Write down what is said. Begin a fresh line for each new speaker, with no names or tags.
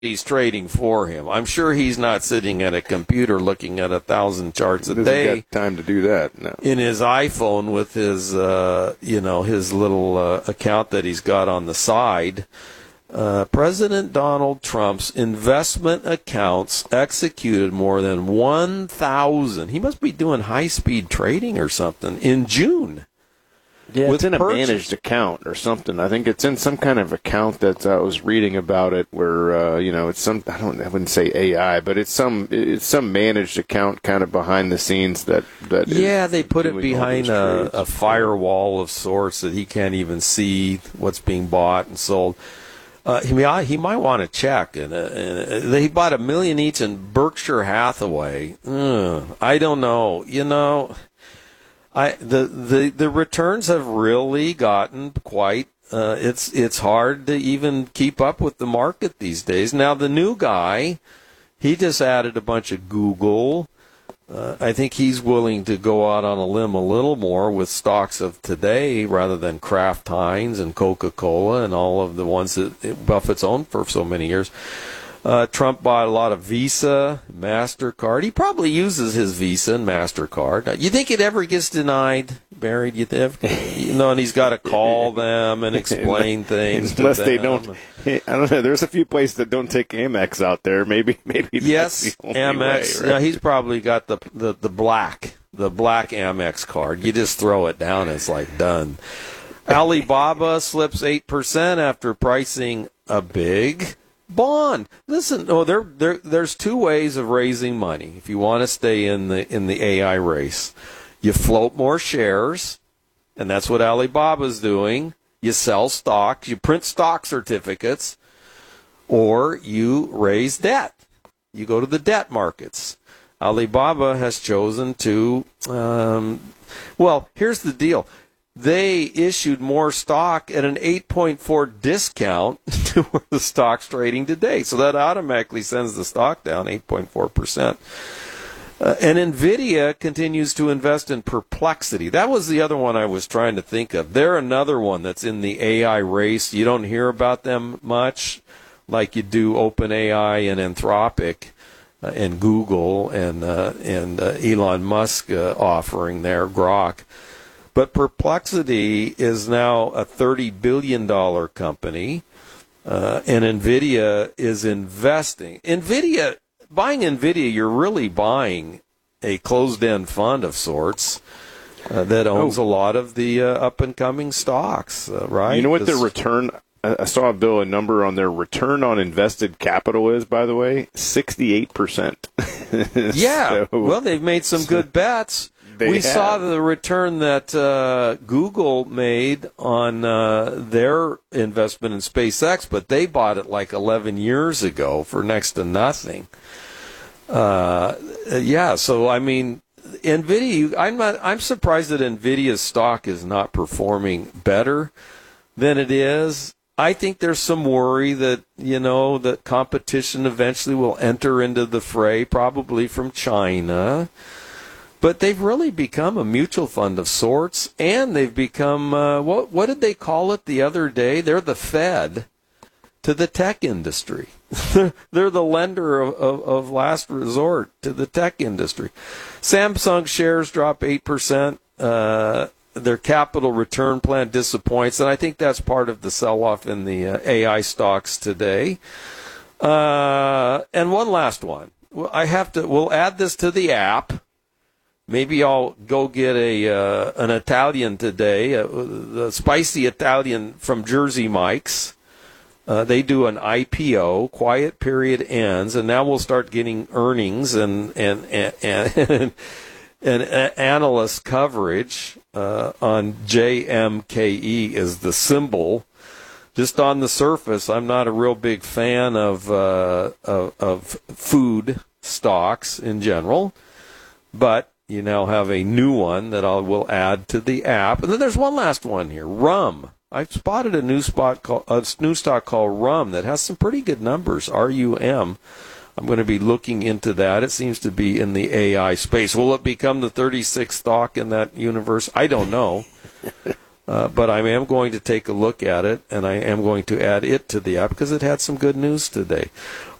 He's trading for him. I'm sure he's not sitting at a computer looking at 1,000 charts a day.
Doesn't got time to do that. No.
In his iPhone with his, his little account that he's got on the side. President Donald Trump's investment accounts executed more than 1,000. He must be doing high-speed trading or something in June.
Yeah, it's in a managed account or something. I think it's in some kind of account that I was reading about it where, it's some, I wouldn't say AI, but it's some managed account kind of behind the scenes that
yeah, they put it behind a firewall of sorts that he can't even see what's being bought and sold. He might want to check. And he bought $1 million each in Berkshire Hathaway. I don't know. The returns have really gotten quite. It's hard to even keep up with the market these days. Now the new guy, he just added a bunch of Google. I think he's willing to go out on a limb a little more with stocks of today rather than Kraft Heinz and Coca-Cola and all of the ones that Buffett's owned for so many years. Trump bought a lot of Visa, MasterCard. He probably uses his Visa and MasterCard. You think it ever gets denied, Barry? And he's got to call them and explain things.
Unless they don't. I don't know. There's a few places that don't take Amex out there. Maybe.
Yes, Amex. Right? He's probably got the black Amex card. You just throw it down, it's like done. Alibaba slips 8% after pricing a big bond. Listen, there's two ways of raising money. If you want to stay in the AI race, you float more shares, and that's what Alibaba's doing. You sell stocks, you print stock certificates, or you raise debt. You go to the debt markets. Alibaba has chosen to. Here's the deal. They issued more stock at an 8.4 discount to where the stock's trading today. So that automatically sends the stock down 8.4%. And NVIDIA continues to invest in Perplexity. That was the other one I was trying to think of. They're another one that's in the AI race. You don't hear about them much like you do OpenAI and Anthropic and Google and Elon Musk offering their Grok. But Perplexity is now a $30 billion company, and NVIDIA is investing. Buying NVIDIA, you're really buying a closed-end fund of sorts that owns a lot of the up-and-coming stocks, right?
You know what their return, I saw a number on their return on invested capital is, by the way, 68%.
Yeah, well, they've made some good bets. We saw the return that Google made on their investment in SpaceX, but they bought it like 11 years ago for next to nothing. So I mean, NVIDIA. I'm surprised that NVIDIA's stock is not performing better than it is. I think there's some worry that that competition eventually will enter into the fray, probably from China. But they've really become a mutual fund of sorts, and they've become, what did they call it the other day? They're the Fed to the tech industry. They're the lender of last resort to the tech industry. Samsung shares drop 8%. Their capital return plan disappoints, and I think that's part of the sell-off in the AI stocks today. And one last one. We'll add this to the app. Maybe I'll go get an Italian today, the spicy Italian from Jersey Mike's. They do an IPO, quiet period ends, and now we'll start getting earnings and analyst coverage on JMKE is the symbol. Just on the surface, I'm not a real big fan of food stocks in general, but you now have a new one that will add to the app. And then there's one last one here, Rum. I've spotted a new stock called Rum that has some pretty good numbers, RUM. I'm going to be looking into that. It seems to be in the AI space. Will it become the 36th stock in that universe? I don't know. But I am going to take a look at it, and I am going to add it to the app because it had some good news today.